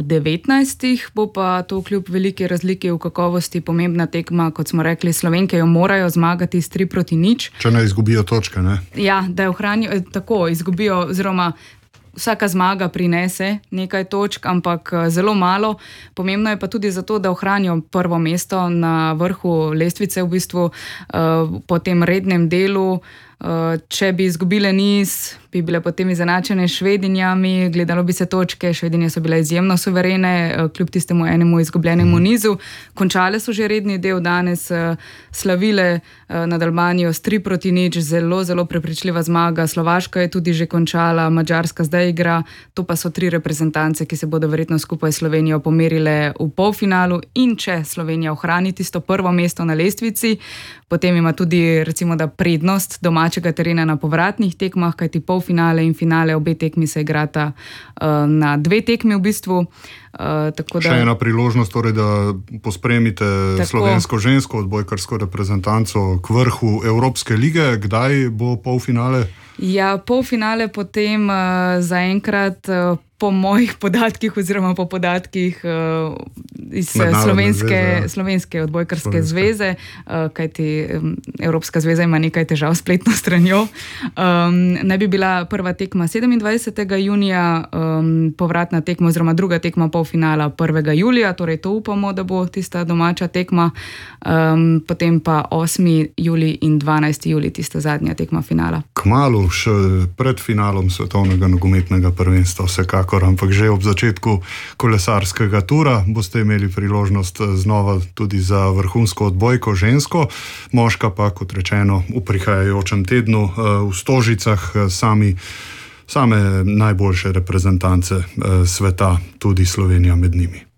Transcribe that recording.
19 bo pa to kljub veliki razliki v kakovosti pomembna tekma, kot smo rekli, Slovenke jo morajo zmagati s 3-0. Če ne izgubijo točke, ne? Ja, da jo ohranijo, tako izgubijo, oziroma vsaka zmaga prinese nekaj točk, ampak zelo malo. Pomembno je pa tudi zato, da ohranijo prvo mesto na vrhu lestvice v bistvu po tem rednem delu. Če bi izgubile niz, bi bile potem izenačene s Švedinjami, gledalo bi se točke, Švedinje so bile izjemno suverene, kljub tistemu enemu izgubljenemu nizu. Končale so že redni del, danes slavile nad Albanijo s 3-0, zelo, zelo prepričljiva zmaga. Slovaška je tudi že končala, Madžarska zdaj igra, to pa so 3 reprezentance, ki se bodo verjetno skupaj s Slovenijo pomerile v polfinalu, in če Slovenija ohrani tisto prvo mesto na lestvici, potem ima tudi recimo da prednost domačega terena na povratnih tekmah, kajti polfinale in finale obe tekmi se igrata na 2 tekmi v bistvu. Tako da, še ena priložnost, torej, da pospremite slovensko žensko odbojkarsko reprezentanco k vrhu Evropske lige. Kdaj bo polfinale? Ja, polfinale potem zaenkrat po mojih podatkih oziroma po podatkih iz Slovenske odbojkarske zveze, kajti Evropska zveza ima nekaj težav s spletno stranjo. Naj bi bila prva tekma 27. junija, povratna tekma oziroma druga tekma polfinala 1. julija, torej to upamo, da bo tista domača tekma, potem pa 8. julij in 12. julij tista zadnja tekma finala. Kmalu, še pred finalom svetovnega nogometnega prvenstva vsekakor, ampak že ob začetku kolesarskega tura boste imeli priložnost znova tudi za vrhunsko odbojko žensko. Moška pa, kot rečeno, v prihajajočem tednu v Stožicah same najboljše reprezentance sveta, tudi Slovenija med njimi.